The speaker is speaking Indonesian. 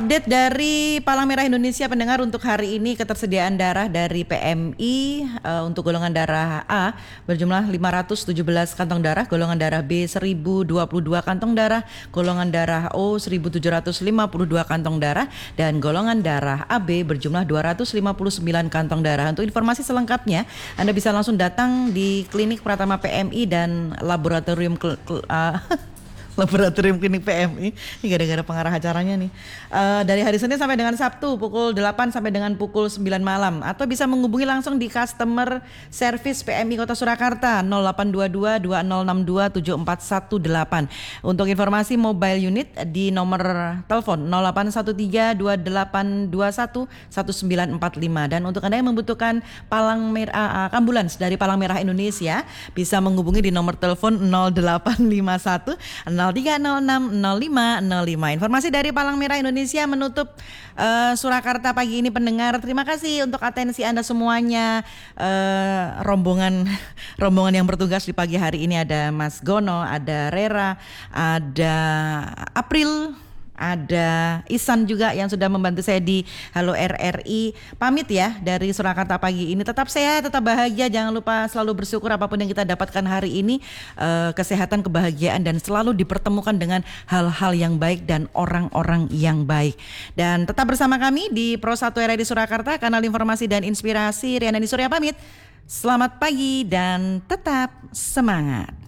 Update dari Palang Merah Indonesia pendengar untuk hari ini ketersediaan darah dari PMI untuk golongan darah A berjumlah 517 kantong darah, golongan darah B 1022 kantong darah, golongan darah O 1752 kantong darah dan golongan darah AB berjumlah 259 kantong darah. Untuk informasi selengkapnya Anda bisa langsung datang di Klinik Pratama PMI dan Laboratorium Laboratorium Klinik PMI. Ini gara-gara pengarah acaranya nih. Dari hari Senin sampai dengan Sabtu pukul 8 sampai dengan pukul 9 malam. Atau bisa menghubungi langsung di Customer Service PMI Kota Surakarta 0822 2062 7418. Untuk informasi mobile unit di nomor telepon 0813 2821 1945. Dan untuk Anda yang membutuhkan Palang Merah ambulans dari Palang Merah Indonesia bisa menghubungi di nomor telepon 0851 03060505. Informasi dari Palang Merah Indonesia menutup Surakarta pagi ini pendengar. Terima kasih untuk atensi Anda semuanya. Rombongan yang bertugas di pagi hari ini ada Mas Gono, ada Rera, ada April, ada Isan juga yang sudah membantu saya di Halo RRI. Pamit ya dari Surakarta pagi ini. Tetap sehat, tetap bahagia. Jangan lupa selalu bersyukur apapun yang kita dapatkan hari ini. Kesehatan, kebahagiaan dan selalu dipertemukan dengan hal-hal yang baik dan orang-orang yang baik. Dan tetap bersama kami di Pro 1 RRI Surakarta, kanal informasi dan inspirasi. Riana Surya pamit. Selamat pagi dan tetap semangat.